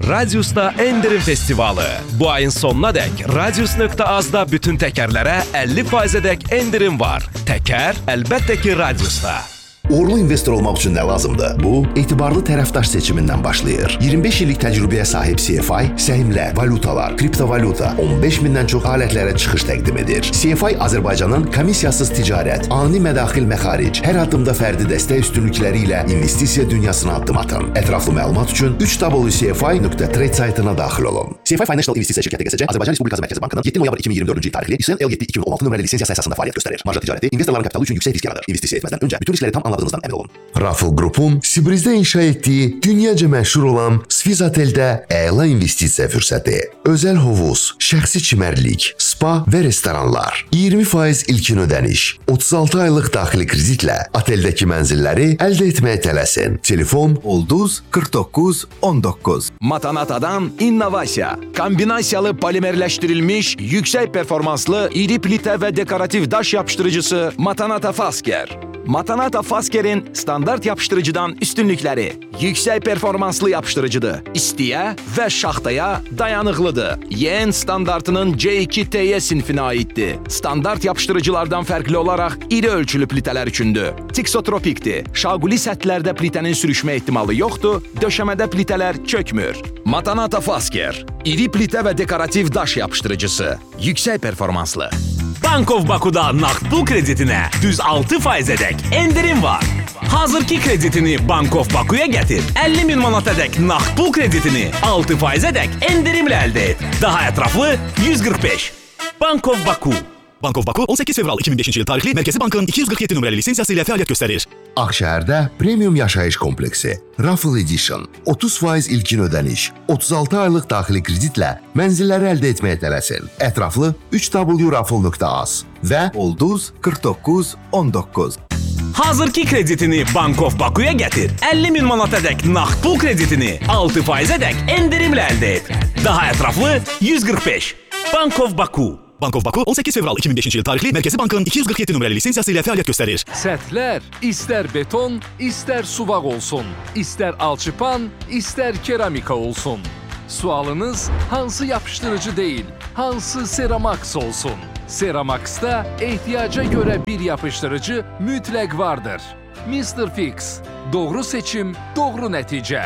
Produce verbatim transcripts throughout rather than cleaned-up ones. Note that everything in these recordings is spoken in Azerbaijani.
Radius'ta endirim festivalı. Bu ayın sonuna dək Radius nöqtə azda bütün təkərlərə əlli faizə dək endirim var. Təkər əlbəttə ki Radius'ta. Uğurlu investor olmaq üçün nə lazımdır? Bu, etibarlı tərəfdaş seçimindən başlayır. iyirmi beş illik təcrübəyə sahib C F I, səhmlər, valutalar, kriptovalyuta, on beş mindən çox alətlərə çıxış təqdim edir. C F I Azərbaycanın komissiyasız ticarət, ani mədaxil məxaric, hər addımda fərdi dəstək üstünlükləri ilə investisiya dünyasına addım atın. Ətraflı məlumat üçün üç w c f i nöqtə trade saytına daxil olun. C F I Financial İnvestisiya şirkəti G S C Azərbaycan Respublikası Mərkəzi Bankının yeddi noyabr iki min iyirmi dördüncü il tarixli İSN L yeddi iki min on altı nömrəli lisensiyası əsasında fəaliyyət göstərir. Marja ticarəti investorların kapitalı üçün yüksək risk yaradır. İnvestisiya etməzdən öncə bütün riskləri tam anladığınızdan əmin olun. Raffle Group'un Sibrizdə inşa etdiyi dünyaca məşhur olan Svizotel'də əla investisiya fürsəti. Özəl hovuz, şəxsi çimərlik, spa və restoranlar, iyirmi faiz ilkin ödəniş, otuz altı aylıq daxili kreditlə oteldəki mənzilləri əldə etməyə tələsin. Telefon Ulduz qırx doqquz on doqquz. Matanatadan innovasiya, kombinasiyalı polimerləşdirilmiş, yüksək performanslı iri plitə və dekorativ daş yapışdırıcısı Matanata Fasker. Matanata Fasker'in standart yapıştırıcıdan üstünlükləri yüksək performanslı yapıştırıcıdır. İstiyə və şaxtaya dayanıqlıdır. Y N standartının C iki T Y sinfinə aiddir. Standart yapıştırıcılardan fərqli olaraq iri ölçülü plitələr üçündür. Tiksotropikdir. Şaquli səthlərdə plitənin sürüşmə ehtimalı yoxdur, döşəmədə plitələr çökmür. Matanata Fasker, iri plitə və dekorativ daş yapışdırıcısı, yüksək performanslı. Bank of Baku'da naqd pul kreditinə düz altı faizə dək endirim var. Hazırki kreditini Bank of Baku'ya gətir. əlli min manata dək naqd pul kreditini altı faizə dək endirimlə əldə et. Daha ətraflı yüz qırx beş. Bank of Baku. Bank of Baku on səkkiz fevral iki min beşinci il tarixli Mərkəzi Bankın iki yüz qırx yeddi nömrəli lisensiyası ilə fəaliyyət göstərir. Ağşəhərdə premium yaşayış kompleksi Raffle Edition, otuz faiz ilkin ödəniş, otuz altı aylıq daxili kreditlə mənzilləri əldə etməyə tələsin. Ətraflı üç w raffle nöqtə az və Ulduz qırx doqquz on doqquz. Hazırki kreditini Bank of Baku'ya gətir. əlli min manata dək naqd pul kreditini altı faizə dək endirimlə əldə et. Daha ətraflı yüz qırx beş. Bank of Baku. Bank of Baku on səkkiz fevral iki min beşinci il tarixli Mərkəzi Bankın iki yüz qırx yeddi nömrəli lisensiyası ilə fəaliyyət göstərir. Səthlər istər beton, istər suvaq olsun, istər alçıpan, istər keramika olsun. Sualınız hansı yapışdırıcı deyil, hansı Ceramax olsun? Ceramax'da ehtiyaca görə bir yapışdırıcı mütləq vardır. mister Fix, doğru seçim, doğru nəticə.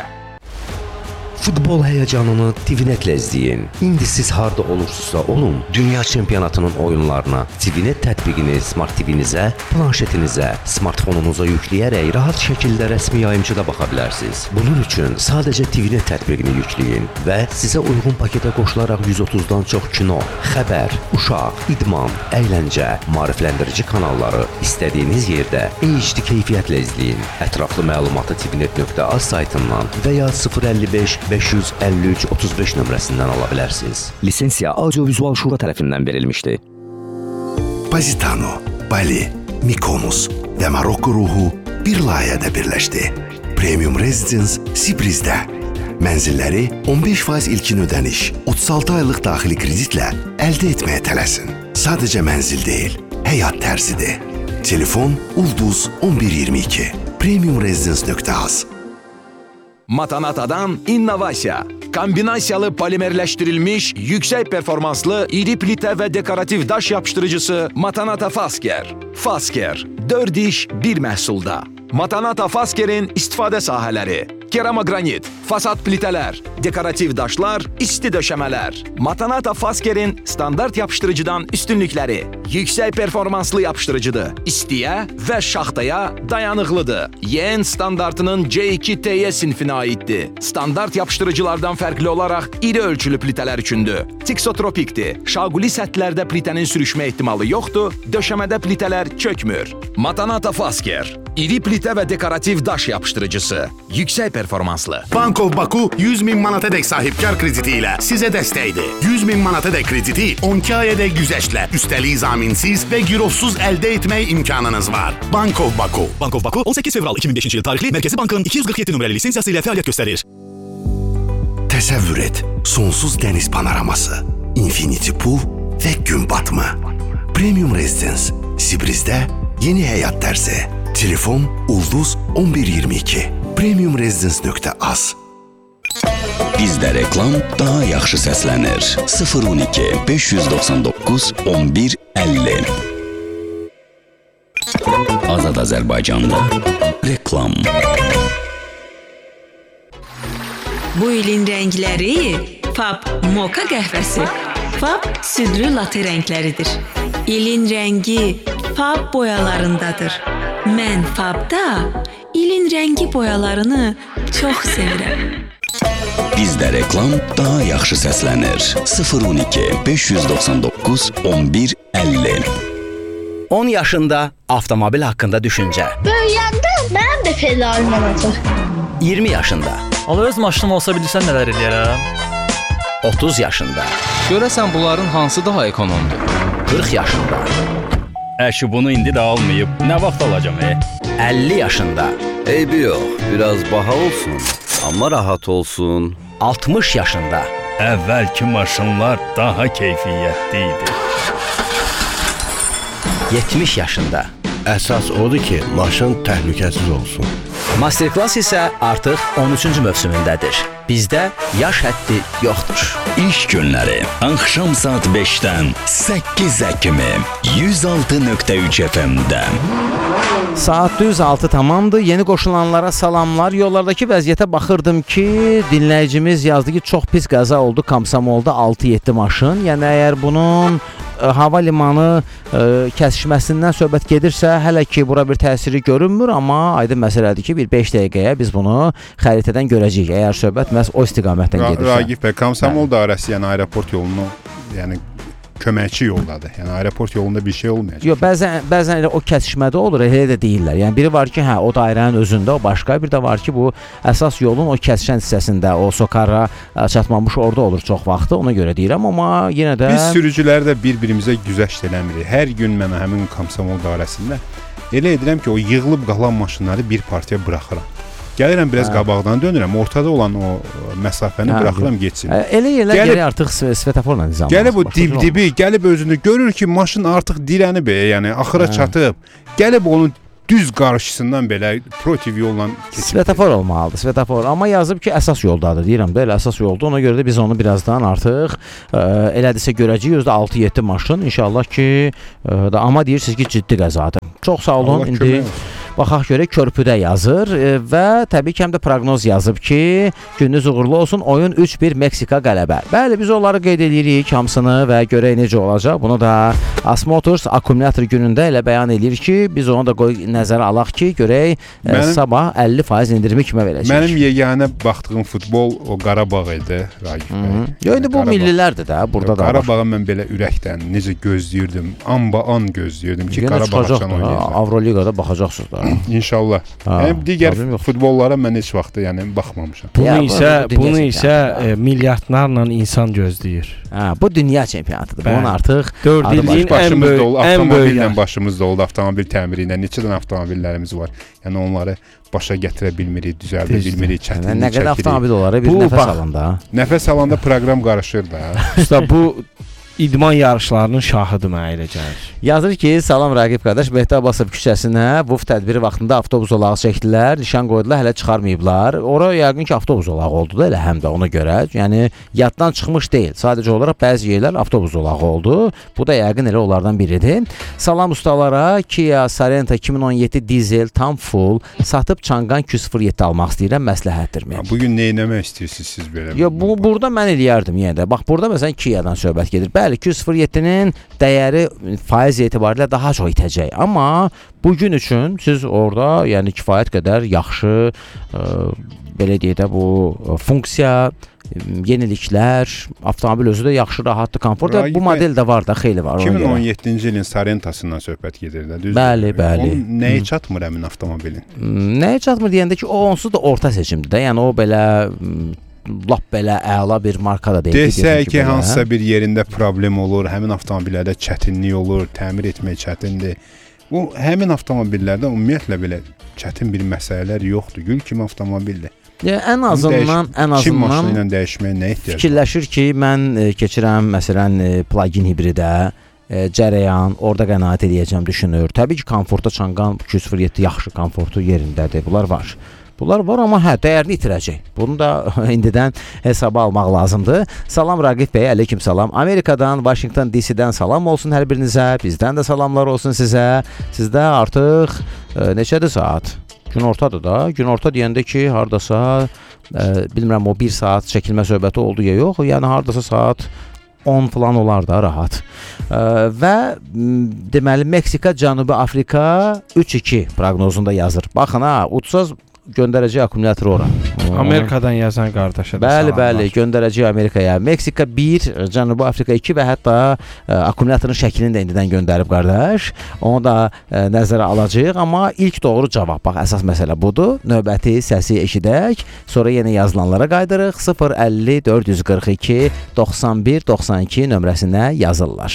Futbol həyəcanını TVNet-lə izləyin. İndi siz harda olursunuzsa olun, dünya çempionatının oyunlarına TVNet tətbiqini Smart T V-nizə, planşetinizə, smartfonunuza yükləyərək rahat şəkildə rəsmi yayımçıda baxa bilərsiniz. Bunun üçün sadəcə TVNet tətbiqini yükləyin və sizə uyğun paketə qoşularaq yüz otuzdan çox kino, xəbər, uşaq, idman, əyləncə, maarifləndirici kanalları istədiyiniz yerdə H D keyfiyyətlə izləyin. Ətraflı məlumatı tvnet nöqtə az saytından və ya sıfır əlli beş beş yüz əlli üç otuz beş nömrəsindən ala bilərsiniz. Lisensiya Audiovizual Şura tərəfindən verilmişdir. Positano, Bali, Mykonos və Marokko ruhu bir layihədə birləşdi. Premium Residence Sibrizdə. Mənzilləri on beş faiz ilkin ödəniş, otuz altı aylıq daxili kreditlə əldə etməyə tələsin. Sadəcə mənzil deyil, həyat tərzidir. Telefon Ulduz on bir iyirmi iki. Premium Residence nöqtə az. Matanatadan innovasiya, kombinasiyalı polimerləşdirilmiş, yüksək performanslı iri plitə və dekorativ daş yapışdırıcısı Matanata Fasker. Fasker, dörd iş bir məhsulda. Matanata Fasker'in istifadə sahələri: keramogranit, fasad plitələr, dekorativ daşlar, isti döşəmələr. Matanata Fasker'in standart yapışdırıcıdan üstünlükləri: yüksək performanslı yapışdırıcıdır. İstiyə və şaxtaya dayanıqlıdır. Y N standartının C iki T Y sinfinə aiddir. Standart yapışdırıcılardan fərqli olaraq iri ölçülü plitələr üçündür. Tiksotropikdir. Şaquli səthlərdə plitənin sürüşmə ehtimalı yoxdur, döşəmədə plitələr çökmür. Matanata Fasker, iri plitə və dekorativ daş yapışdırıcısı, yüksək performanslı. Bank of Baku yüz min manatadək sahibkar krediti ilə sizə dəstəkdir. yüz min manatadək krediti on iki ayədək güzəştlə, üstəlik zaminsiz və girovsuz əldə etmək imkanınız var. Bank of Baku. Bank of Baku on səkkiz fevral iki min beşinci il tarixli Mərkəzi Bankın iki yüz qırx yeddi nömrəli lisensiyası ilə fəaliyyət göstərir. Təsəvvür et, sonsuz dəniz panoraması, infinity pool və gün batımı. Premium Residence Sibrizdə yeni həyat tərzi. Telefon Ulduz on bir iyirmi iki. Premium Residence nöqtə az. Bizdə reklam daha yaxşı səslənir. sıfır on iki beş yüz doxsan doqquz on bir əlli. Azad Azərbaycanda reklam. Bu ilin rəngləri Fab Moka qəhvəsi. Fab südlü latte rəngləridir. İlin rəngi Fab boyalarındadır. Mən Fabda ilin rəngi boyalarını çox sevirəm. Bizdə reklam daha yaxşı səslənir. sıfır on iki beş yüz doxsan doqquz on bir əlli. on yaşında avtomobil haqqında düşüncə. Böyüyəndə mənim də pedalım olacaq. iyirmi yaşında. Ala öz maşınım olsa bilirsən nələr eləyərəm? otuz yaşında. Görəsən bunların hansı daha ekonomdur? qırx yaşında. Əşi bunu indi də almayıb, nə vaxt alacam e? əlli yaşında. Eybi yox, biraz baha olsun, amma rahat olsun. altmış yaşında. Əvvəlki maşınlar daha keyfiyyətli idi. yetmiş yaşında. Əsas odur ki, maşın təhlükəsiz olsun. Masterclass isə artıq on üçüncü mövsümündədir. Bizdə yaş həddi yoxdur. İş günləri axşam saat beşdən səkkizə kimi yüz altı nöqtə üç F M-də. Saat düz altı tamamdır. Yeni qoşulanlara salamlar. Yollardakı vəziyyətə baxırdım ki, dinləyicimiz yazdı ki, çox pis qəza oldu Komsomolda altı yeddi maşın. Yəni əgər bunun ə, hava limanı ə, kəsişməsindən söhbət gedirsə, hələ ki bura bir təsiri görünmür, amma aydın məsələdir ki, bir beş dəqiqəyə biz bunu xəritədən görəcəyik. Əgər söhbət məhz o istiqamətdən Ra gedirsə. Ragif bəy, Komsomol dairəsi, yəni aeroport yolunu, yəni köməkçi yoldadır. Yəni aeroport yolunda bir şey olmayacaq. Yox, bəzən bəzən elə o kəsişmədə olur, elə də deyirlər. Yəni biri var ki, hə, o dairənin özündə, o başqa, bir də var ki, bu əsas yolun o kəsişən hissəsində, o Sokara çatmamış orada olur çox vaxtı. Ona görə deyirəm, amma yenə də biz sürücülər də bir-birimizə güzəşt eləmirik. Hər gün mən həmin Komsomol dairəsində elə edirəm ki, o yığılıb qalan maşınları bir partiya buraxıram. Gəlirəm biraz hə. qabaqdan dönürəm, ortada olan o məsafəni hə, buraxıram geçsin. Ə, elə yerlər gəlib, gəlir artıq svetoforla nizamlanır. Gəlib o dib-dibi, gəlib özünü görür ki, maşın artıq dirənib, yəni axıra hə. çatıb. Gəlib onun düz qarşısından belə protiv yolla keçir. Svetofor olmalıdır, svetofor. Amma yazıb ki, əsas yoldadır. Deyirəm də, elə əsas yolda. Ona görə də biz onu birazdan artıq ə, elədirsə görəcəyik. Özdə altı yeddi maşın. İnşallah ki, ə, da, amma deyirsiniz ki, ciddi qəzadır. Çox sağ olun. Allah İndi baxaq görə körpüdə yazır e, və təbii ki, həm də proqnoz yazıb ki, gününüz uğurlu olsun, oyun üç bir Meksika qələbə. Bəli, biz onları qeyd edirik hamısını və görək necə olacaq. Bunu da Asmotors akkumulyator günündə elə bəyan edir ki, biz onu da qoy nəzərə alaq ki, görək e, sabah əlli faiz indirimi kimə verəcək. Mənim yeganə baxdığım futbol o Qarabağ idi, Ragif bəy. Yox, indi bu millilərdir də, burada da var. Qarabağı mən belə ürəkdən necə gözləyirdim, amba-an gözləyirdim ki, Qarabağ açan oynayacaq. Avroligada baxacaqsınız da. İnşallah. Yəni digər futbollara mən heç vaxt yəni baxmamışam. Bunu ya, isə bunu isə e, milyardlarla insan gözləyir. Hə, bu dünya çempionatıdır. Bunun artıq dörd illiyin ən böyük avtomobillə başımızda oldu, avtomobil təmiri ilə neçə dənə avtomobillərimiz var. Yəni onları başa gətirə bilmirik, düzəldə bilmirik, çətinlik çəkirik. Nə qədər avtomobil olar, bir nəfəs alanda. Nəfəs alanda proqram qarışır da. Usta bu İdman yarışlarının şahıdır mənə elə gəlir. Yazır ki, salam Raqib qardaş, Mehdi Abbasov küçəsinə bu tədbiri vaxtında avtobus olağı çəkdilər, nişan qoydular, hələ çıxarmayıblar. Ora yəqin ki, avtobus olağı oldu da elə həm də ona görə. Yəni yaddan çıxmış deyil. Sadəcə olaraq bəzi yerlər avtobus olağı oldu. Bu da yəqin elə onlardan biridir. Salam ustalara, Kia Sorento iki min on yeddi dizel tam full satıb Çanqan iki yüz yeddi almaq istəyirəm, məsləhətdirmi? Bu gün nə etmək istəyirsiniz siz belə? Yo, bu burada mən eləyərdim yenə də. Bax burada məsələn Kia'dan söhbət gedir. Bəli, iki yüz yeddinin dəyəri faiz etibarilə daha çox itəcək. Amma bu gün üçün siz orada yəni kifayət qədər yaxşı ə, belə deyək də bu funksiya, yeniliklər, avtomobil özü də yaxşı, rahatdır, komfortdur. Bu model də var da, xeyli var. iki min on yeddinci ilin Sorentosundan söhbət gedir də, düzdür? Bəli, bəli. Onun nəyə çatmır həmin avtomobilin? Nəyə çatmır deyəndə ki, o onsuz da orta seçimdir də. Yəni o belə lap belə əla bir marka da deyil. Desək ki, hansısa bir yerində problem olur, həmin avtomobillərdə çətinlik olur, təmir etmək çətindir. Bu həmin avtomobillərdə ümumiyyətlə belə çətin bir məsələlər yoxdur. Gül kimi avtomobildir. Ya, ən azından, ən azından Çin maşını ilə dəyişməyə nə ehtiyac var? Fikirləşir ki, mən e, keçirəm məsələn e, plug-in hibridə, e, cərəyan, orada qənaət edəcəm düşünür. Təbii ki, komfortda Çanqan iki yüz yeddi yaxşı, komfortu yerindədir. Bunlar var. Bunlar var, amma hə, dəyərini itirəcək. Bunu da indidən hesaba almaq lazımdır. Salam Raqib bəy, aleyküm salam. Amerikadan, Washington D C-dən salam olsun hər birinizə. Bizdən də salamlar olsun sizə. Sizdə artıq e, neçədir saat? Günortadır da. Günorta deyəndə ki, hardasa e, bilmirəm o bir saat çəkilmə söhbəti oldu ya yox. Yəni hardasa saat on falan olar da rahat. E, və deməli Meksika, Cənubi Afrika üç iki proqnozunda yazır. Baxın ha, utsaz göndərəcək akkumulatoru ora. Amerikadan yazan qardaşa da bəli, salamlar. bəli, göndərəcək Amerikaya. Meksika bir, Cənubi Afrika iki və hətta ə, akkumulatorun şəklini də indidən göndərib qardaş. Onu da ə, nəzərə alacağıq, amma ilk doğru cavab. Bax, əsas məsələ budur. Növbəti səsi eşidək, sonra yenə yazılanlara qaydırıq. sıfır əlli dörd yüz qırx iki doxsan bir doxsan iki nömrəsinə yazırlar.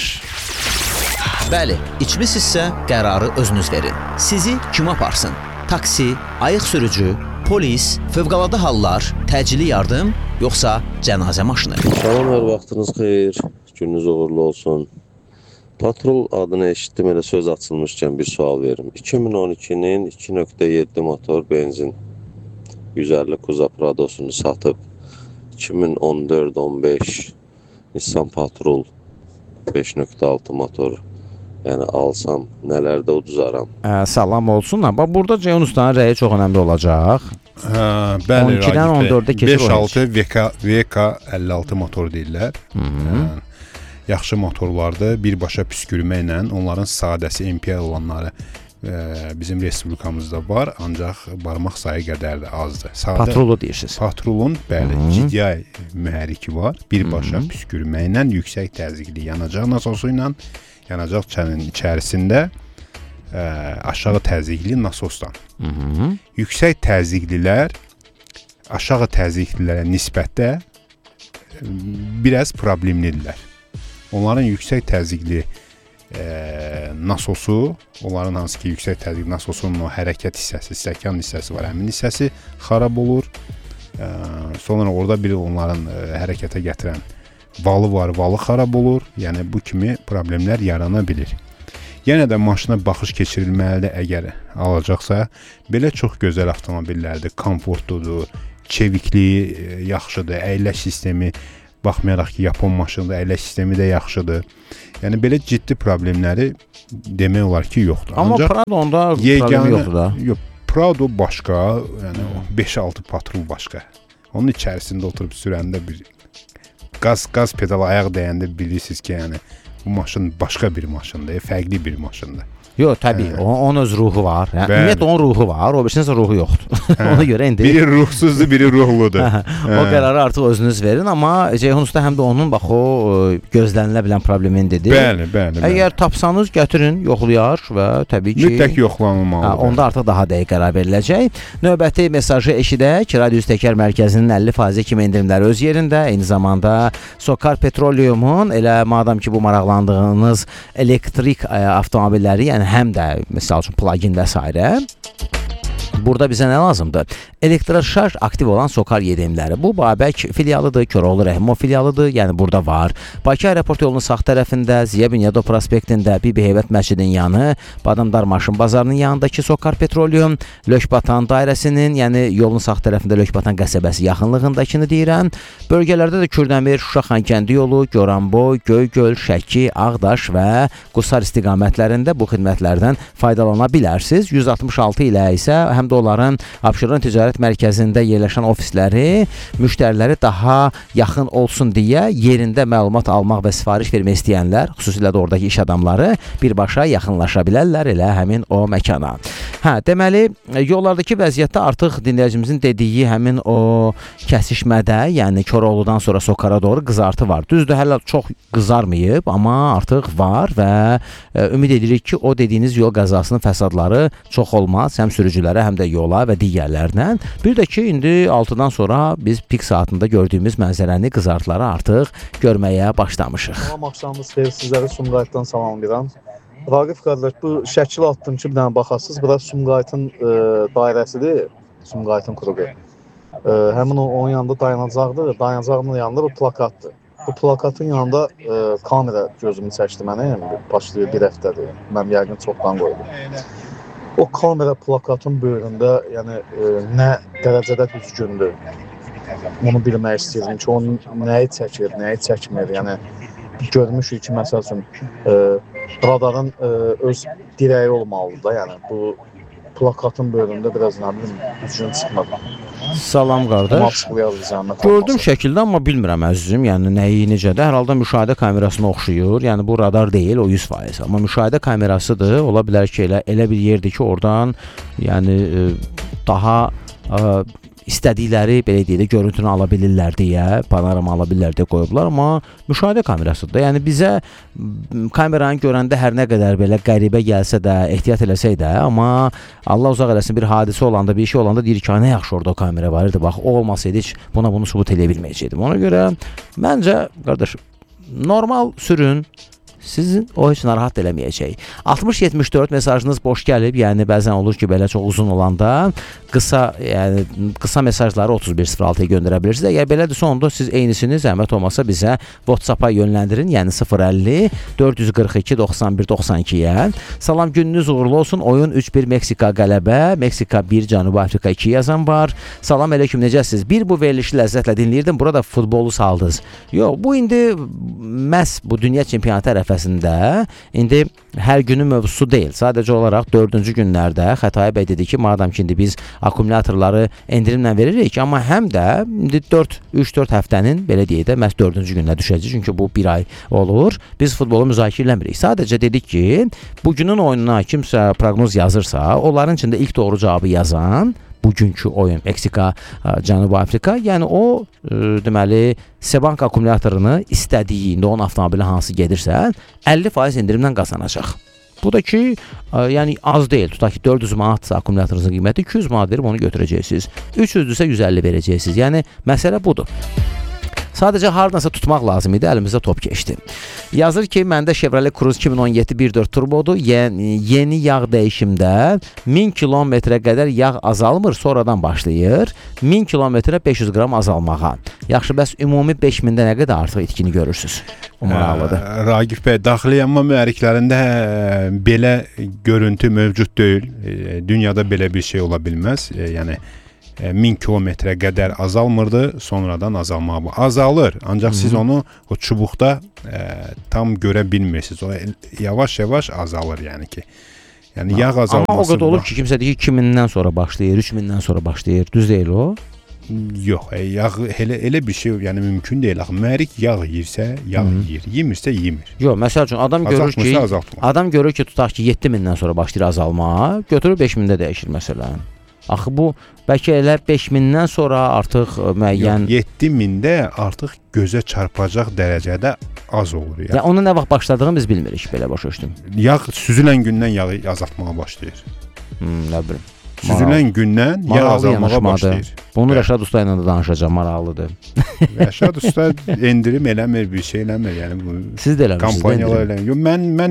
Bəli, içmisinizsə qərarı özünüz verin. Sizi kim aparsın? Taksi, ayıq sürücü, polis, fövqəladə hallar, təcili yardım, yoxsa cənazə maşını? Salam, hər vaxtınız xeyir, gününüz uğurlu olsun. Patrol adını eşitdim, elə söz açılmışkən bir sual verim. iki min on ikinin iki nöqtə yeddi motor benzin yüz əlli Kuza Pradosunu satıb iki min on dörd on beş Nissan Patrol beş nöqtə altı motor, yəni alsam nələrdə uduzaram? Ə, salam olsun. Bax, burada Ceyhun Ustanın rəyi çox önəmli olacaq. Hə, bəli, on ikidən on dördə keçir. beş altı V K əlli altı motor deyirlər. Hə, yaxşı motorlarda birbaşa püskürməklə onların sadəsi M P L olanları ə, bizim respublikamızda var, ancaq barmaq sayı qədər də azdır. Sadə, Patrolu deyirsiniz. Patrolun, bəli, G D I mühərriki var. Birbaşa püskürməklə yüksək təzyiqli yanacaq nasosu ilə yanacaq çənin içərisində ə, aşağı təzyiqli nasosdan. Hı -hı. Yüksək təzyiqlilər aşağı təzyiqlilərə nisbətdə ə, biraz problemlidirlər. Onların yüksək təzyiqli ə, nasosu, onların hansı ki yüksək təzyiqli nasosunun o hərəkət hissəsi, stəkan hissəsi var, həmin hissəsi xarab olur. Ə, sonra orada bir onların ə, hərəkətə gətirən valı var, valı xarab olur. Yəni bu kimi problemlər yarana bilir. Yenə də maşına baxış keçirilməlidir əgər alacaqsa. Belə çox gözəl avtomobillərdir, komfortludur, çevikliyi yaxşıdır, əyləş sistemi, baxmayaraq ki, Yapon maşınında əyləş sistemi də yaxşıdır. Yəni belə ciddi problemləri demək olar ki, yoxdur. Amma Ancaq Prado'nda problem yoxdur da. Yox, Prado başqa, yəni beş altı Patrol başqa. Onun içərisində oturub sürəndə bir Qaz, qaz pedala ayaq dəyəndə bilirsiniz ki, yəni bu maşın başqa bir maşındır, fərqli bir maşındır. Yox, təbii, hə. Onun öz ruhu var. Yəni, ümumiyyətlə onun ruhu var, o birisindən ruhu yoxdur. Hə. Ona görə indi... Biri ruhsuzdur, biri ruhludur. Hə. O qərarı artıq özünüz verin, amma Ceyhun Usta həm də onun, bax, o gözlənilə bilən problemini dedi. Bəli, bəli. Əgər bəli. Tapsanız, gətirin, yoxlayar və təbii ki... Mütləq yoxlanılmalıdır. Hə, onda artıq daha dəqiq qərar veriləcək. Növbəti mesajı eşidək. Radio Təkər Mərkəzinin əlli faiz kimi endirimləri öz yerində. Eyni zamanda Sokar Petroleum'un, elə madam ki, bu maraqlandığınız elektrik avtomobilləri, yəni həm də məsəl üçün plug-in və s. Burada bizə nə lazımdır? Elektroşarj aktiv olan Sokar Y D M-ləri. Bu Babək filialıdır, Köroğlu Rəhimov filialıdır, yəni burada var. Bakı aeroport yolunun sağ tərəfində, Ziya Bünyadov prospektində, Bibi Heybət məscidinin yanı, Badamdar maşın bazarının yanındakı Sokar Petroleum, Lökbatan dairəsinin, yəni yolun sağ tərəfində Lökbatan qəsəbəsi yaxınlığındakını deyirəm. Bölgələrdə də Kürdəmir, Şuşa Xankəndi yolu, Goranboy, Göygöl, Şəki, Ağdaş və Qusar istiqamətlərində bu xidmətlərdən faydalana bilərsiniz. yüz altmış altı ilə isə həm də onların Abşeron Ticarət Mərkəzində yerləşən ofisləri müştəriləri daha yaxın olsun deyə yerində məlumat almaq və sifariş vermək istəyənlər, xüsusilə də oradakı iş adamları birbaşa yaxınlaşa bilərlər elə həmin o məkana. Hə, deməli, yollardakı vəziyyətdə artıq dinləyicimizin dediyi həmin o kəsişmədə, yəni Koroğludan sonra Sokara doğru qızartı var. Düzdür, hələ çox qızarmayıb, amma artıq var və ə, ümid edirik ki, o dediyiniz yol qəzasının fəsadları çox olmaz, həm sürücülərə, həm də yola və digərlərlə. Bir də ki, indi altıdan sonra biz pik saatında gördüyümüz mənzərəni, qızartıları artıq görməyə başlamışıq. Salam, axşamınız xeyir, sizləri Sumqayıtdan salamlayıram. Raqif qardaş, bu şəkil atdım ki, bir dənə baxasınız, bura Sumqayıtın e, dairəsidir, Sumqayıtın kruqu. E, həmin o, onun yanında dayanacaqdır, dayanacağının yanında bu plakatdır. Bu plakatın yanında e, kamera gözümü çəkdi mənə, yəni başlayır bir həftədir, mən yəqin çoxdan qoydum. o kamera plakatın böyründə, yəni e, nə dərəcədə düzgündür. Bunu bilmək istəyirəm ki, o nəyi çəkir, nəyi çəkmir. Yəni görmüşük ki, məsəl üçün e, radarın e, öz dirəyi olmalıdır da, yəni bu plakatın böyründə biraz nə bilim düzgün çıxmadı. Salam qardaş. Gördüm şəkildə, amma bilmirəm əzizim, yəni nəyi necədir. Hər halda müşahidə kamerasına oxşuyur. Yəni bu radar deyil, o yüz faiz. Amma müşahidə kamerasıdır. Ola bilər ki, elə elə bir yerdir ki, oradan yəni e, daha e, istədikləri belə deyək də görüntünü ala bilirlər deyə, panorama ala bilirlər deyə qoyublar, amma müşahidə kamerasıdır. Yəni bizə kameranı görəndə hər nə qədər belə qəribə gəlsə də, ehtiyat eləsək də, amma Allah uzaq eləsin bir hadisə olanda, bir şey olanda deyir ki, nə yaxşı orada o kamera var idi. Bax, o olmasaydı heç buna bunu sübut eləyə bilməyəcəkdim. Ona görə məncə qardaş normal sürün. Sizin o heç narahat eləməyəcək. altmış yetmiş dörd mesajınız boş gəlib, yəni bəzən olur ki, belə çox uzun olanda qısa, yəni qısa mesajları otuz bir sıfır altıya göndərə bilirsiniz. Əgər belədirsə, onda siz eynisini zəhmət olmasa bizə WhatsApp-a yönləndirin, yəni sıfır əlli dörd yüz qırx iki doxsan bir doxsan ikiyə. Salam, gününüz uğurlu olsun. Oyun üç bir Meksika qələbə, Meksika bir Cənubi Afrika iki yazan var. Salam əleykum, necəsiniz? Bir bu verilişi ləzzətlə dinləyirdim. Burada futbolu saldınız. Yox, bu indi məhz bu dünya çempionatı ərəfəsində indi hər günün mövzusu deyil. Sadəcə olaraq dördüncü günlərdə Xətai bəy dedi ki, madam ki, indi biz akkumulyatorları endirimlə veririk, amma həm də indi dörd üç dörd həftənin belə deyək də məhz dördüncü günə düşəcək. Çünki bu bir ay olur. Biz futbolu müzakirə eləmirik. Sadəcə dedik ki, bugünün oyununa kimsə proqnoz yazırsa, onların içində ilk doğru cavabı yazan bugünkü oyun Meksika, Cənubi Afrika, yəni o e, deməli Sebank akkumulyatorunu istədiyi, indi onun avtomobili hansı gedirsə, əlli faiz endirimdən qazanacaq. Bu da ki, e, yəni az deyil. Tutaq ki, dörd yüz manat akkumulyatorunuzun qiyməti iki yüz manat verib onu götürəcəksiniz. üç yüzdürsə yüz əlli verəcəksiniz. Yəni məsələ budur. Sadəcə hardansa tutmaq lazım idi, əlimizdə top keçdi. Yazır ki, məndə Chevrolet Cruze iki min on yeddi bir dörd turbodur. Yeni, yeni yağ dəyişimdə min kilometrə qədər yağ azalmır, sonradan başlayır. min kilometrə beş yüz qram azalmağa. Yaxşı, bəs ümumi beş mində nə qədər artıq itkini görürsünüz? O maraqlıdır. Ragif bəy, daxili yanma mühərriklərində belə görüntü mövcud deyil. Dünyada belə bir şey ola bilməz. Yəni min kilometrə qədər azalmırdı, sonradan azalmağa azalır. Ancaq siz onu o çubuqda e, tam görə bilmirsiniz. O yavaş-yavaş azalır, yəni ki. Yəni yağ azalması. Amma o qədər olur ki, kimsə deyir iki mindən sonra başlayır, üç mindən sonra başlayır. Düz deyil o? Yox, e, yağ elə elə bir şey, yəni mümkün deyil. Axı mühərrik yağ yeyirsə, yağ Hı -hı. yeyir, yemirsə yemir. Yox, məsəl üçün adam görür ki, azaltma. adam görür ki, tutaq ki, yeddi mindən sonra başlayır azalma, götürür beş mində dəyişir məsələn. Axı bu bəlkə elə beş mindən sonra artıq müəyyən Yox, yeddi mində artıq gözə çarpacaq dərəcədə az olur. Yəni, onun nə vaxt başladığını biz bilmirik, belə başa düşdüm. Yağ süzülən gündən yağı azaltmağa başlayır. Hmm, nə bilim. Süzülən gündən yağ azalmağa başlayır. Bunu Rəşad Usta ilə də danışacağam, maraqlıdır. Rəşad Usta endirim eləmir, bir şey eləmir. Yəni bu siz də eləmirsiniz. Kampaniyalar eləmir. Yox, mən mən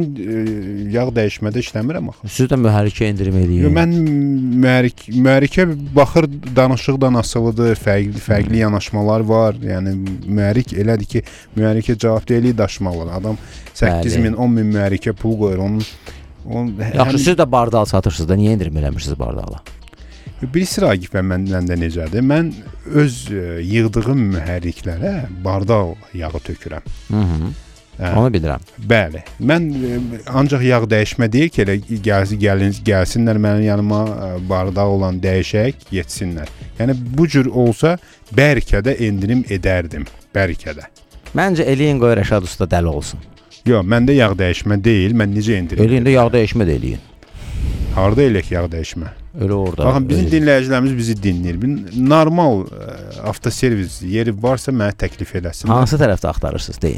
yağ dəyişmədə işləmirəm axı. Siz də mühərrikə endirim eləyin. Yox, mən mühərrik mühərrikə baxır, danışıqdan asılıdır, fərqli fərqli yanaşmalar var. Yəni mühərrik elədir ki, mühərrikə cavabdehliyi daşımalıdır. Adam səkkiz min, on min mühərrikə pul qoyur, onun On, Yaxşı, həm... siz də bardal satırsınız da, niyə endirim eləmirsiniz bardala? Birisi Ragif və məndən də necədir? Mən öz yığdığım mühərriklərə bardal yağı tökürəm. Hı -hı. Hə. Onu bilirəm. Bəli. Mən ancaq yağ dəyişmə deyil ki, elə gəlsin, gəlin, gəlsinlər mənim yanıma bardaq olan dəyişək, yetsinlər. Yəni bu cür olsa bəlkə də endirim edərdim, bəlkə də. Məncə eləyin qoy Rəşad Usta dəli olsun. Yox, məndə yağ dəyişmə deyil, mən necə endirim? Elində yağ dəyişmə də eləyin. Harada elək yağ dəyişmə? Elə orada. Baxın, bizim dinləyicilərimiz bizi dinləyir. Normal ə, avtoservis yeri varsa mənə təklif eləsin. Hansı tərəfdə axtarırsınız, deyin.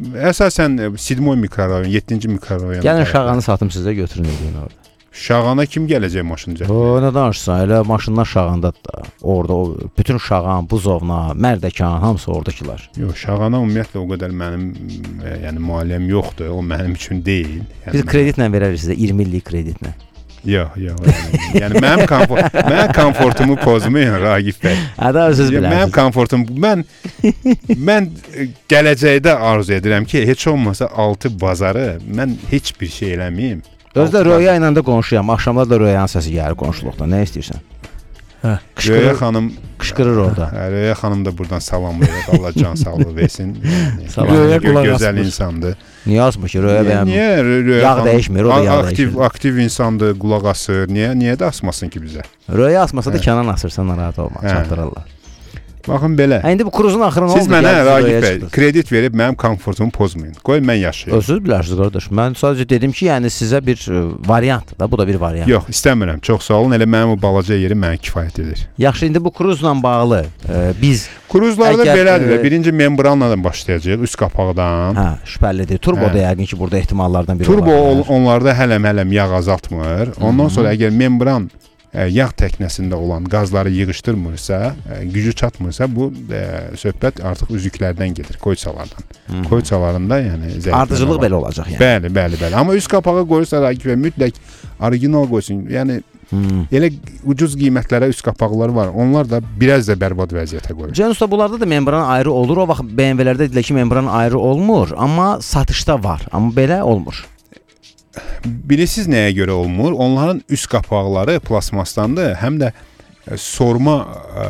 Əsasən Sidmoy mikrorayon, yeddinci mikrorayon. Gəlin Şağanı satım sizə, götürün eləyin orada. Şağana kim gələcək maşın cəhətdə? O, nə danışsan, elə maşınlar Şağandadır da. Orada o, bütün Şağan, Buzovna, Mərdəkan, hamısı oradakılar. Yox, Şağana ümumiyyətlə o qədər mənim e, yəni müaliyyəm yoxdur, o mənim üçün deyil. Yəni, biz kreditlə verərik sizə, iyirmi illik kreditlə. Yox, yox. Yəni, yəni mənim komfort, mənim komfortumu pozmayın Ragif bəy. Hədə özünüz bilərsiniz. Mənim komfortum, mən mən gələcəkdə arzu edirəm ki, heç olmasa altı bazarı mən heç bir şey eləməyim. Özdə Röya ilə də qonşuyam. Axşamlar da Röyanın səsi gəlir qonşuluqda. Nə istəyirsən? Hə. Röya xanım qışqırır orada. Hə, Röya xanım da buradan salamlayır. Allah can sağlığı versin. Röya gözəl insandır. Niyə asmır ki? Röya bəyəm. Niyə Röya yağ dəyişmir, o da yağ aktiv, dəyişir. Aktiv insandır, qulaq asır. Niyə niyə də asmasın ki bizə? Röya asmasa da Kənan asırsan, narahat olma, çatdırırlar. Baxın belə. Hə, indi bu kruzun axırı nə oldu? Siz mənə Ragif bəy kredit verib mənim komfortumu pozmayın. Qoy mən yaşayım. Özünüz bilərsiniz qardaş. Mən sadəcə dedim ki, yəni sizə bir variant da, bu da bir variant. Yox, istəmirəm. Çox sağ olun. Elə mənim o balaca yerim mənə kifayət edir. Yaxşı, indi bu kruzla bağlı e, biz kruzlarda belədir. E, birinci membranla başlayacağıq üst qapaqdan. Hə, şübhəlidir. Turbo hə. da yəqin ki, burada ehtimallardan biri Turbo olar. Turbo onlarda hələm-hələm yağ azaltmır. Ondan sonra əgər membran yağ təknəsində olan qazları yığışdırmırsa, gücü çatmırsa, bu e, söhbət artıq üzüklərdən gedir, koyçalardan. Hmm. Koyçalarında yəni ardıcılıq belə olacaq yəni. Bəli, bəli, bəli. Amma üst qapağı qoyursa Ragif və mütləq original qoysun. Yəni hmm. elə ucuz qiymətlərə üst qapaqları var. Onlar da biraz da bərbad vəziyyətə qoyur. Can usta, bunlarda da membran ayrı olur. O vaxt B M W-lərdə dedilər ki, membran ayrı olmur, amma satışda var. Amma belə olmur. Bilirsiniz nəyə görə olmur? Onların üst qapaqları plasmasdandır, həm də sorma ə,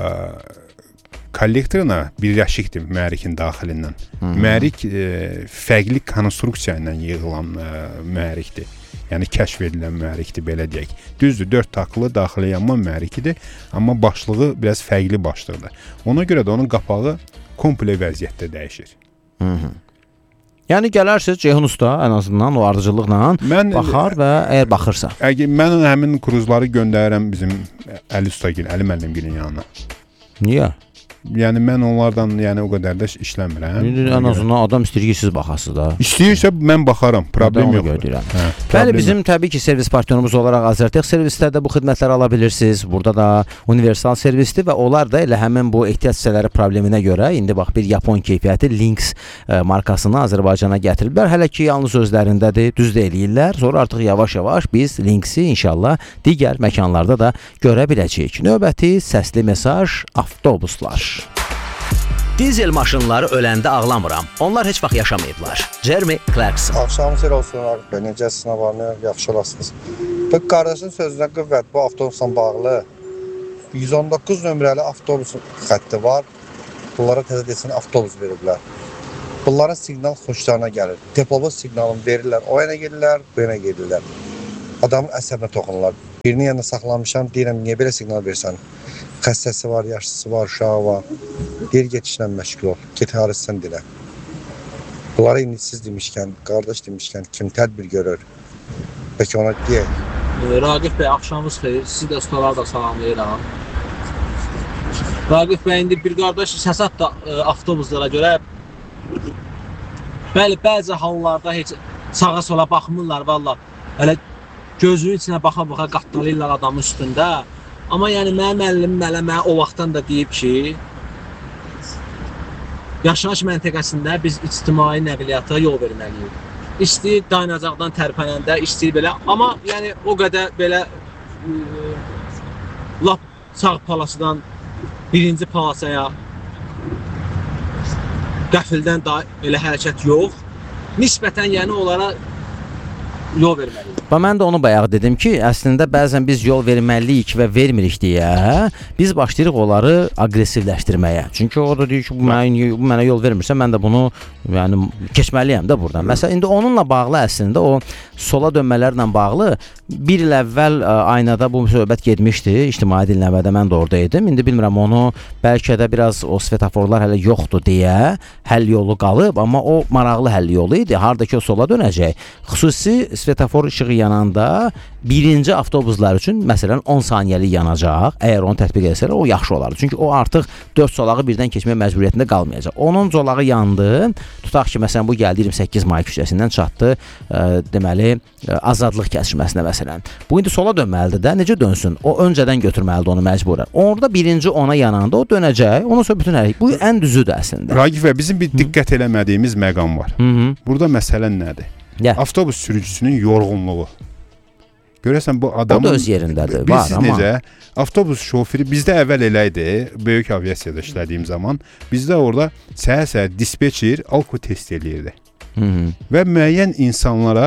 kollektoruna birləşikdir mühərrikin daxilindən. Hmm. Mühərrik ə, fərqli konstruksiya ilə yığılan ə, mühərrikdir. Yəni kəşf edilən mühərrikdir, belə deyək. Düzdür, dörd taklı daxili yanma mühərrikidir, amma başlığı biraz fərqli başlıqdır. Ona görə də onun qapağı komple vəziyyətdə dəyişir. Hı -hı. Yəni gələrsiniz Ceyhun usta, ən azından o ardıcılıqla mən, baxar və əgər baxırsa. Əgər mən həmin kruzları göndərirəm bizim Əli ustagil, Əli müəllimgilin yanına. Niyə? Yəni mən onlardan yəni o qədər də işləmirəm. İndi ən azından adam istəyir ki, siz baxasınız da. İstəyirsə mən baxaram, problem yoxdur. Hə, bəli, bizim yox. Təbii ki, servis partnyorumuz olaraq Azərtex servislərdə bu xidmətləri ala bilirsiniz. Burada da universal servisdir və onlar da elə həmin bu ehtiyac hissələri probleminə görə indi bax bir Yapon keyfiyyəti Lynx e, markasını Azərbaycana gətiriblər. Hələ ki yalnız özlərindədir, düz də eləyirlər. Sonra artıq yavaş-yavaş biz Lynx'i inşallah digər məkanlarda da görə biləcəyik. Növbəti səsli mesaj avtobuslar. Dizel maşınları öləndə ağlamıram. Onlar heç vaxt yaşamayıblar. Jeremy Clarkson. Axşamınız xeyir olsun, Ragif bəy. Necəsiniz, var, yaxşı olasınız. Bu qardaşın sözünə qüvvət, bu avtobusla bağlı yüz on doqquz nömrəli avtobus xətti var. Bunlara təzə desin avtobus veriblər. Bunların siqnal xoşlarına gəlir. Depobus siqnalını verirlər, o yana gedirlər, bu yana gedirlər. Adamın əsəbinə toxunurlar. Birini yanına saxlamışam, deyirəm, niyə belə siqnal versən? Xəstəsi var, yaşlısı var, uşağı var. Deyir, get işlə məşğul ol, get harısın dilə. Bunlara indi siz demişkən, qardaş demişkən, kim tədbir görür? Peki ona deyək. Ragif bəy, axşamınız xeyir, sizi də ustaları da salamlayıram. Ragif bəy, indi bir qardaş səsat da e, avtobuslara görə bəli, bəzi hallarda heç sağa sola baxmırlar, valla. Hələ gözünün içinə baxa-baxa qatdalayırlar adamın üstündə. Amma yəni mənim müəllim mənə mənə o vaxtdan da deyib ki, yaşayış məntəqəsində biz ictimai nəqliyyata yol verməliyik. İstəyir dayanacaqdan tərpənəndə, istəyir belə. Amma yəni o qədər belə ə, lap sağ palasıdan birinci palasaya qəfildən da elə hərəkət yox. Nisbətən yəni onlara yol verməliyik. Və mən də onu bayaq dedim ki, əslində bəzən biz yol verməliyik və vermirik deyə biz başlayırıq onları aqressivləşdirməyə. Çünki o da deyir ki, bu mənə, bu mənə yol vermirsə, mən də bunu yəni keçməliyəm də buradan. Məsələn, indi onunla bağlı əslində o sola dönmələrlə bağlı bir il əvvəl ə, aynada bu söhbət getmişdi. İctimai dinləmədə mən də orada idim. İndi bilmirəm, onu bəlkə də biraz o svetoforlar hələ yoxdur deyə həll yolu qalıb, amma o maraqlı həll yolu idi. Hardakı o sola dönəcək. Xüsusi svetofor işığı yananda birinci avtobuslar üçün məsələn on saniyəlik yanacaq. Əgər onu tətbiq etsələr, o yaxşı olardı. Çünki o artıq dörd zolağı birdən keçmək məcburiyyətində qalmayacaq. Onun zolağı yandı. Tutaq ki, məsələn bu gəldi iyirmi səkkiz may küçəsindən çatdı, ə, deməli ə, Azadlıq kəsişməsinə məsələn. Bu indi sola dönməlidir də. Necə dönsün? O öncədən götürməlidir onu məcburən. Orada birinci ona yananda o dönəcək. Ondan sonra bütün hərəkət. Bu ən düzüdür əslində. Ragif bəy, bizim bir diqqət eləmədiyimiz məqam var. Hı -hı. Burada məsələ nədir? Yeah. Avtobus sürücüsünün yorğunluğu. Görəsən bu adamın... O da öz yerindədir, var amma... necə? Avtobus şoförü bizdə əvvəl elə idi, böyük aviasiyada işlədiyim zaman, bizdə orada səhər-səhər dispetçer alko test eləyirdi. Hı -hı. Və müəyyən insanlara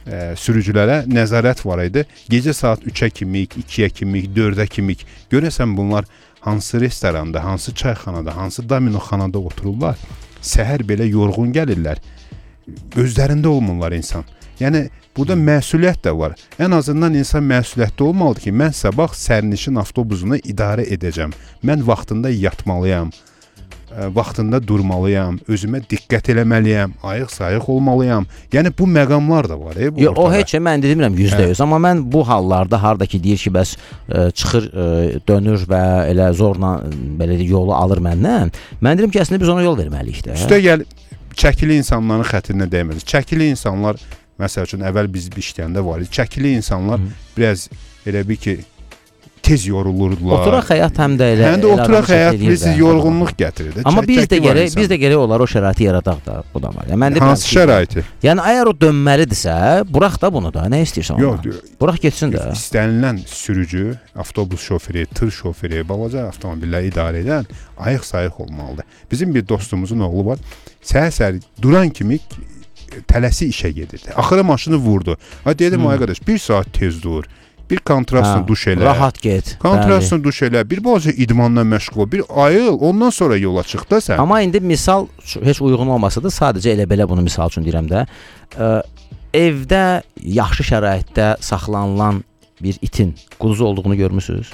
ə, sürücülərə nəzarət var idi. Gecə saat üçə kimik, ikiyə kimik, dördə kimik. Görəsən bunlar hansı restoranda, hansı çayxanada, hansı dominoxanada otururlar. Səhər belə yorğun gəlirlər. Özlərində olmurlar insan. Yəni burada məsuliyyət də var. Ən azından insan məsuliyyətli olmalıdır ki, mən sabah sərnişin avtobusunu idarə edəcəm. Mən vaxtında yatmalıyam. Vaxtında durmalıyam, özümə diqqət eləməliyəm, ayıq-sayıq olmalıyam. Yəni bu məqamlar da var. E, bu Yo, o heç mən demirəm yüzdə yüz, amma mən bu hallarda harda ki deyir ki, bəs ə, çıxır, ə, dönür və elə zorla belə də yolu alır məndən. Mən deyirəm ki, əslində biz ona yol verməliyik də. Üstə gəl, çəkili insanların xətrinə dəyməlidir. Çəkili insanlar, məsəl üçün əvvəl biz işləyəndə var idi. Çəkili insanlar Hı. biraz elə bir ki tez yorulurdular. Oturaq həyat həm də elə. Həm də oturaq həyat bizi yorğunluq gətirir. Amma biz də gərək, biz də gərək olar o şəraiti yaradaq da, bu da var. Yəni mən də hansı şəraiti? Yəni əgər o dönməlidirsə, burax da bunu da. Nə istəyirsən ondan? Yox, burax getsin də. İstənilən sürücü, avtobus şoförü, tır şoförü, balaca avtomobilləri idarə edən ayıq-sayıq olmalıdır. Bizim bir dostumuzun oğlu var. Səhər-səhər duran kimi tələsi işə gedirdi. Axırı maşını vurdu. Ha dedim, ay qardaş, bir saat tez dur. Bir kontrastla hə, duş elə. Rahat get. Kontrastla duş elə. Bir balaca idmanla məşğul ol. Bir ayıl, ondan sonra yola çıx da sən. Amma indi misal heç uyğun olmasa da sadəcə elə belə bunu misal üçün deyirəm də. Ə, evdə yaxşı şəraitdə saxlanılan bir itin quduzu olduğunu görmüsünüz?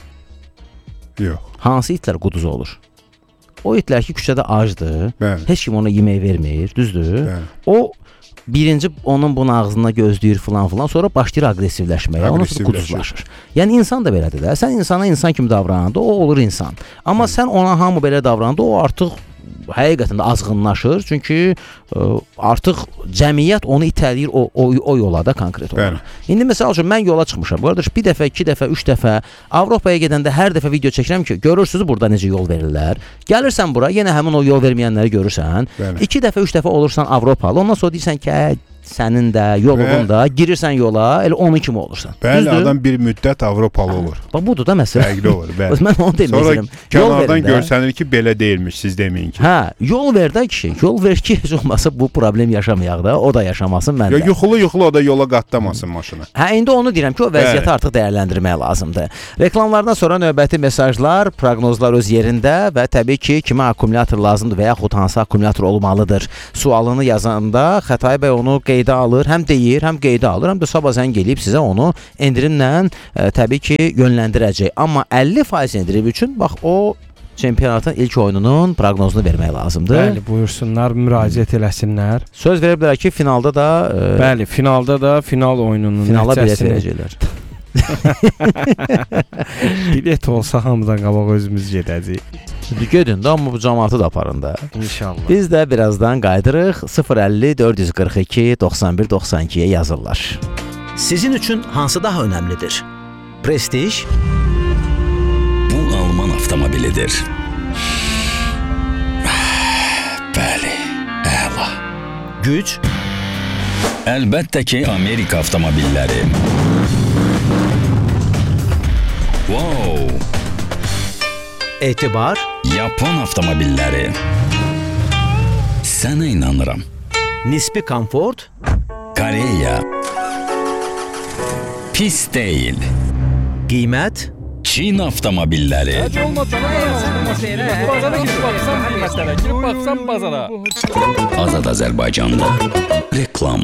Yox. Hansı itlər quduzu olur? O itlər ki, küçədə acdır. Bəli. Heç kim ona yemək vermir, düzdür? Bəli. O birinci onun bunun ağzına gözləyir filan filan, sonra başlayır aqressivləşməyə, ondan sonra quduzlaşır. Yəni insan da belədir də. Sən insana insan kimi davrananda o olur insan. Amma Hı. sən ona hamı belə davrananda o artıq həqiqətən də azğınlaşır. Çünki ə, artıq cəmiyyət onu itələyir o, o, o yola da konkret olaraq. İndi məsəl üçün mən yola çıxmışam. Qardaş, bir dəfə, iki dəfə, üç dəfə Avropaya gedəndə hər dəfə video çəkirəm ki, görürsünüz burada necə yol verirlər. Gəlirsən bura, yenə həmin o yol verməyənləri görürsən. Bəli. İki dəfə, üç dəfə olursan Avropalı. Ondan sonra deyirsən ki, sənin də, yolun da, girirsən yola, elə onun kimi olursan. Bəli, Düzdür? Adam bir müddət Avropalı olur. Bax, budur da məsələ. Fərqli olur, bəli. Mən onu demək istəyirəm. Sonra kənardan görsənir ki, belə deyilmiş, siz deməyin ki. Hə, yol ver də kişi, yol ver ki, heç olmasa bu problem yaşamayaq da, o da yaşamasın, mən də. Yuxulu-yuxulu o da yola qatlamasın maşını. Hə, indi onu deyirəm ki, o vəziyyəti bəli. Artıq dəyərləndirmək lazımdır. Reklamlardan sonra növbəti mesajlar, proqnozlar öz yerində və təbii ki, kimə akkumulyator lazımdır və yaxud hansı akkumulyator olmalıdır sualını yazanda Xətay bəy onu qeydə alır, həm deyir, həm qeydə alır, həm də sabah zəng eləyib sizə onu endirimlə ə, təbii ki, yönləndirəcək. Amma əlli faiz endirim üçün bax o çempionatın ilk oyununun proqnozunu vermək lazımdır. Bəli, buyursunlar, müraciət eləsinlər. Söz veriblər ki, finalda da ə, bəli, finalda da final oyununun finala bilet verəcəklər. Bilet olsa hamıdan qabaq özümüz gedəcəyik. Gedin də, amma bu cəmaatı da aparın da. İnşallah. Biz də birazdan qayıdırıq. sıfır əlli dörd yüz qırx iki doxsan bir doxsan ikiyə yazırlar. Sizin üçün hansı daha önəmlidir? Prestij? Bu Alman avtomobilidir. Bəli, əla. Güc? Əlbəttə ki, Amerika avtomobilləri. Wow! Etibar? Yapon avtomobilləri. Sənə inanıram. Nisbi komfort? Koreya. Pis deyil. Qiymət? Çin avtomobilləri. Azad Azərbaycanda. Reklam.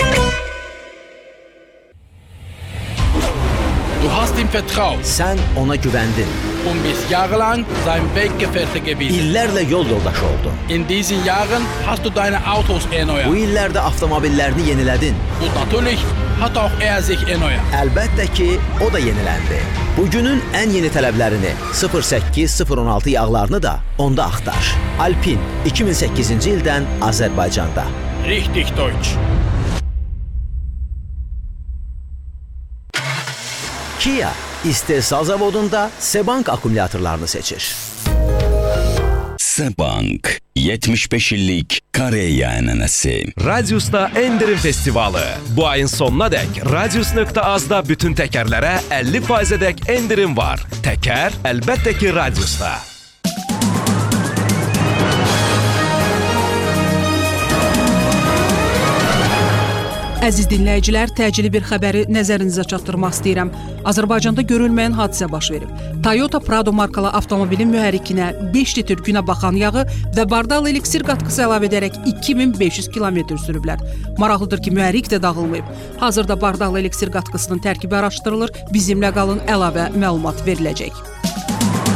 Du hast ihm vertraut. Sən ona güvəndin. Und bis jahrelang sein Weggefährte gewesen. İllərlə yol yoldaşı oldun. In diesen Jahren hast du deine Autos erneuert. Bu illərdə avtomobillerini yenilədin. Und natürlich hat auch er sich erneuert. Əlbəttə ki, o da yeniləndi. Bugünün ən yeni tələblərini sıfır səkkiz sıfır on altı yağlarını da onda axtar. Alpin iki min səkkizinci ildən Azərbaycanda. Richtig Deutsch. Kia istehsal zavodunda Sebank akkumulyatorlarını seçir. Sebank yetmiş beş illik Koreya ənənəsi. Radiusda endirim festivalı. Bu ayın sonuna dək radius nöqtə azda bütün təkərlərə əlli faizədək endirim var. Təkər əlbəttə ki Radiusda. Əziz dinləyicilər, təcili bir xəbəri nəzərinizə çatdırmaq istəyirəm. Azərbaycanda görülməyən hadisə baş verib. Toyota Prado markalı avtomobilin mühərrikinə beş litr günə baxan yağı və bardal eliksir qatqısı əlavə edərək iki min beş yüz kilometr sürüblər. Maraqlıdır ki, mühərrik də dağılmayıb. Hazırda bardal eliksir qatqısının tərkibi araşdırılır. Bizimlə qalın, əlavə məlumat veriləcək.